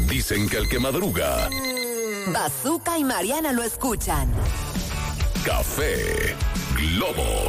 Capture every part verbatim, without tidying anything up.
Dicen que el que madruga... Bazooka y Mariana lo escuchan. Café Globo.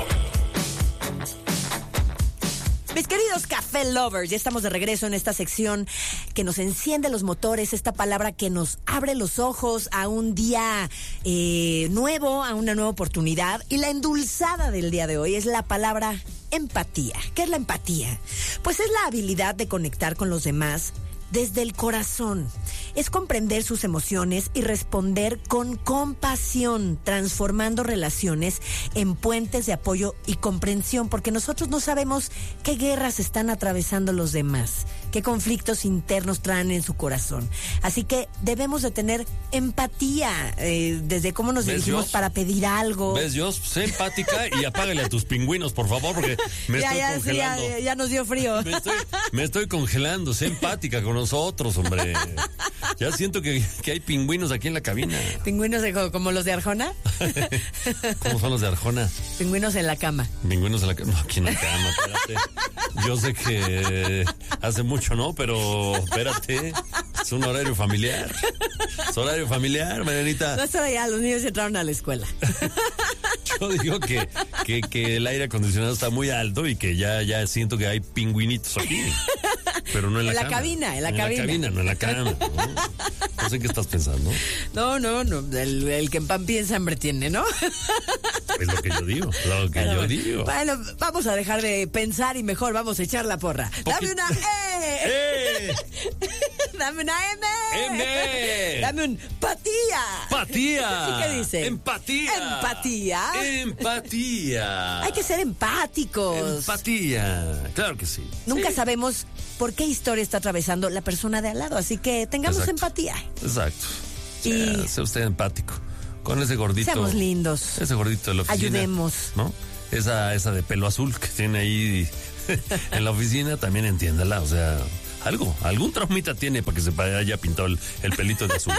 Mis queridos Café Lovers, ya estamos de regreso en esta sección que nos enciende los motores, esta palabra que nos abre los ojos a un día eh, nuevo, a una nueva oportunidad. Y la endulzada del día de hoy es la palabra empatía. ¿Qué es la empatía? Pues es la habilidad de conectar con los demás desde el corazón. Es comprender sus emociones y responder con compasión, transformando relaciones en puentes de apoyo y comprensión, porque nosotros no sabemos qué guerras están atravesando los demás, qué conflictos internos traen en su corazón. Así que debemos de tener empatía, eh, desde cómo nos dirigimos Dios? para pedir algo. ¿Ves, Dios? Sé empática y apágale a tus pingüinos, por favor, porque me ya, estoy ya, congelando. sí, ya, ya nos dio frío. Me estoy, me estoy congelando. Sé empática con nosotros, hombre. Ya siento que, que hay pingüinos aquí en la cabina. ¿Pingüinos de, como los de Arjona? ¿Cómo son los de Arjona? Pingüinos en la cama. Pingüinos en la cama. No, aquí en la cama, espérate. Yo sé que hace mucho, ¿no? Pero espérate. Es un horario familiar. Es horario familiar, Marianita. No estará ya, los niños entraron a la escuela. Yo digo que, que, que el aire acondicionado está muy alto y que ya, ya siento que hay pingüinitos aquí. Pero no en la, En la cama. cabina, en la en cabina. En la cabina, no en la cama. ¿no? No sé en qué estás pensando. No, no, no. El, el que en pan piensa, hambre tiene, ¿no? Es lo que yo digo, lo que Pero yo bueno, digo. Bueno, vamos a dejar de pensar y mejor vamos a echar la porra. Poquito. Dame una E. ¡Eh! Dame una M. M. Dame un patía. Empatía. ¿Y qué dice? Empatía. Empatía. Empatía. Hay que ser empáticos. Empatía. Claro que sí. Nunca Sí. sabemos por qué historia está atravesando la persona de al lado, así que tengamos Exacto. empatía. Exacto. Y- Sea, sea usted empático. Con ese gordito. Seamos lindos. Ese gordito de la oficina. Ayudemos. ¿No? Esa, esa de pelo azul que tiene ahí en la oficina, también entiéndala. O sea, algo, algún traumita tiene para que se haya pintado el, el pelito de azul.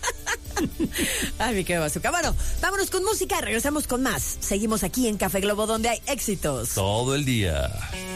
Ay, mi querido Bazooka. Bueno, vámonos con música, regresamos con más. Seguimos aquí en Café Globo, donde hay éxitos. Todo el día.